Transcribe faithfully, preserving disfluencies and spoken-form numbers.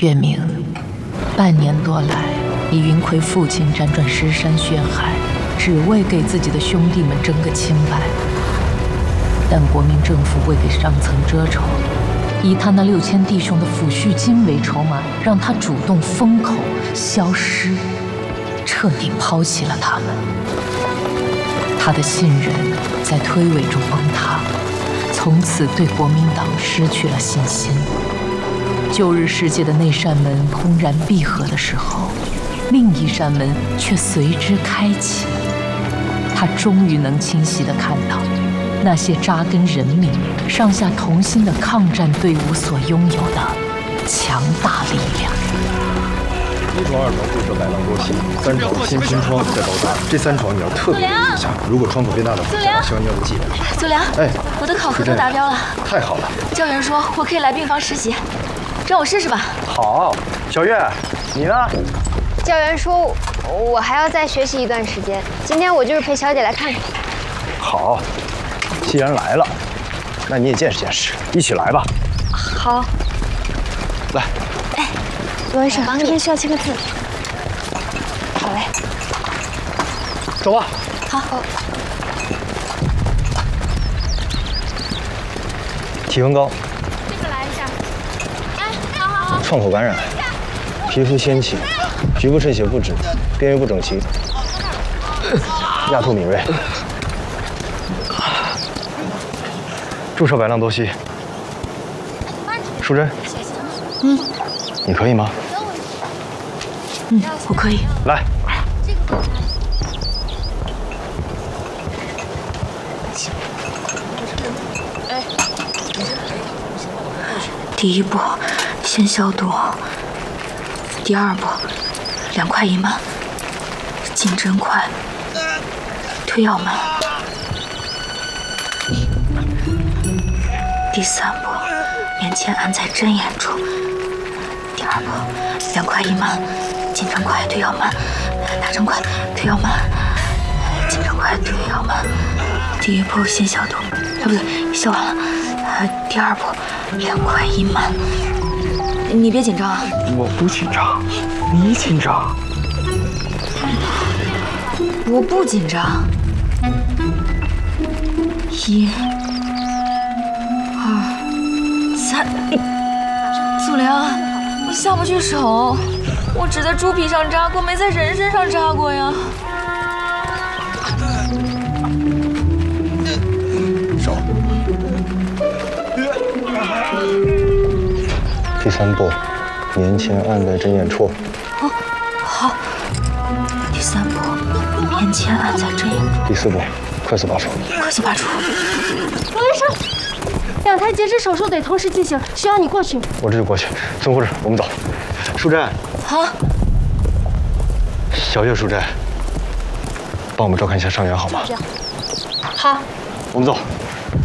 月明，半年多来，你云魁父亲辗转尸山血海，只为给自己的兄弟们争个清白。但国民政府为给上层遮丑，以他那六千弟兄的抚恤金为筹码，让他主动封口消失，彻底抛弃了他们。他的信任在推诿中崩塌，从此对国民党失去了信心。旧日世界的那扇门轰然闭合的时候，另一扇门却随之开启。他终于能清晰地看到，那些扎根人民、上下同心的抗战队伍所拥有的强大力量。 一床、二床注射百浪多烯，三床先拼窗再包扎。这三床你要特别注意一下，如果窗口变大的话，希望你要记得。 祖良，哎，我的考核都达标了。 太好了。 教员说我可以来病房实习，让我试试吧。 好，小月，你呢？ 教员说我还要再学习一段时间，今天我就是陪小姐来看看。 好，既然来了，那你也见识见识，一起来吧。 好。 来。 哎，罗医生，这边需要签个字。好嘞。 走吧。 好。 体温高。 这个来一下。哎，好好好。 创口感染，皮肤纤细，局部渗血不止，边缘不整齐，压吐敏锐。注射百浪多烯。淑珍。 嗯。 你可以吗？ 嗯，我可以。 来。 第一步，先消毒。第二步，两块一慢，进针快，推药慢。第三步，棉签按在针眼处。第二步，两块一慢，进针快，推药慢，打针快，推药慢，进针快，推药慢。第一步先消毒，啊不对，消完了。呃，第二步，两块一慢。你别紧张啊！ 我不紧张，你紧张。 我不紧张。一、二、三。祖良，你下不去手，我只在猪皮上扎过，没在人身上扎过呀。 手。第三步，棉签按在针眼处。 哦，好。第三步，棉签按在针眼处。 第四步，快速拔除。 快速拔除。 罗医生，两台截肢手术得同时进行，需要你过去。 我这就过去。孙护士，我们走。淑珍。 好。 小月，淑珍，帮我们照看一下伤员好吗？ 好。 我们走。